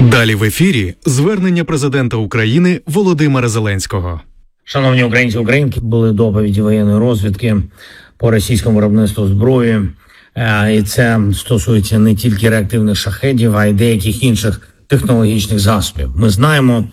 Далі в ефірі звернення президента України Володимира Зеленського. Шановні українці, українки, були доповіді воєнної розвідки по російському виробництву зброї. І це стосується не тільки реактивних шахедів, а й деяких інших технологічних засобів. Ми знаємо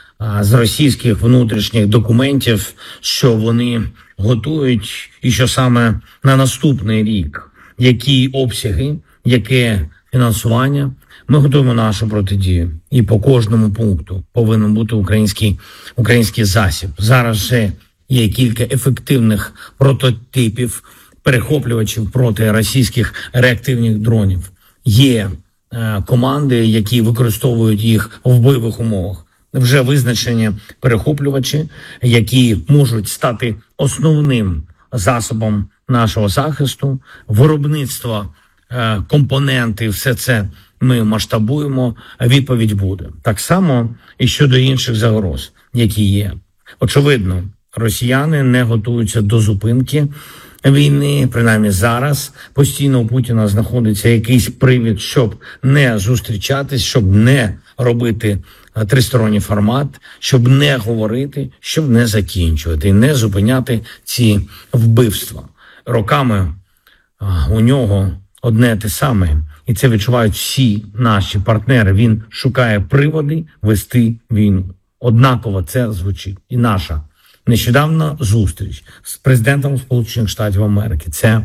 з російських внутрішніх документів, що вони готують і що саме на наступний рік, які обсяги, яке фінансування. Ми готуємо нашу протидію. І по кожному пункту повинен бути український засіб. Зараз вже є кілька ефективних прототипів перехоплювачів проти російських реактивних дронів. Є команди, які використовують їх в бойових умовах. Вже визначені перехоплювачі, які можуть стати основним засобом нашого захисту, виробництво, компоненти, все це ми масштабуємо, відповідь буде. Так само і щодо інших загроз, які є. Очевидно, росіяни не готуються до зупинки війни, принаймні зараз. Постійно у Путіна знаходиться якийсь привід, щоб не зустрічатись, щоб не робити тристоронній формат, щоб не говорити, щоб не закінчувати і не зупиняти ці вбивства. Роками у нього одне те саме, і це відчувають всі наші партнери. Він шукає приводи вести війну. Однаково це звучить. І наша нещодавна зустріч з президентом Сполучених Штатів Америки це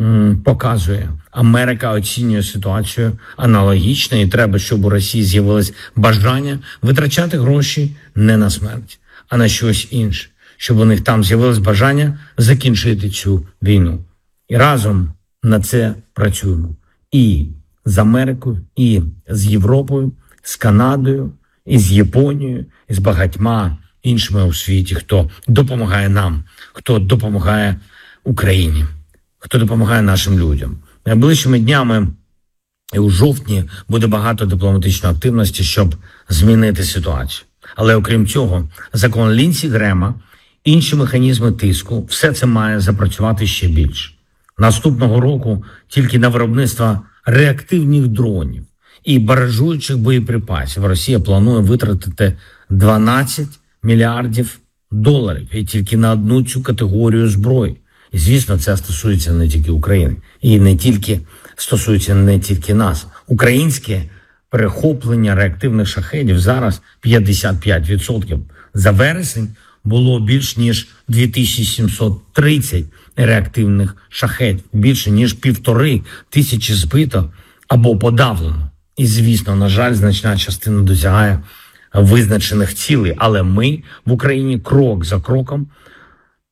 показує. Америка оцінює ситуацію аналогічно, і треба, щоб у Росії з'явилось бажання витрачати гроші не на смерть, а на щось інше. Щоб у них там з'явилось бажання закінчити цю війну. І разом на це працюємо. І з Америкою, і з Європою, з Канадою, і з Японією, і з багатьма іншими у світі, хто допомагає нам, хто допомагає Україні, хто допомагає нашим людям. Найближчими днями і у жовтні буде багато дипломатичної активності, щоб змінити ситуацію. Але окрім цього, закон Лінсі Грема, інші механізми тиску, все це має запрацювати ще більше. Наступного року тільки на виробництво реактивних дронів і баражуючих боєприпасів Росія планує витратити 12 мільярдів доларів. І тільки на одну цю категорію зброї. І, звісно, це стосується не тільки України. І стосується не тільки нас. Українське перехоплення реактивних шахедів зараз 55%. За вересень було більш ніж 2730 реактивних шахедів. Більше ніж 1500 збито або подавлено. І, звісно, на жаль, значна частина досягає визначених цілей. Але ми в Україні крок за кроком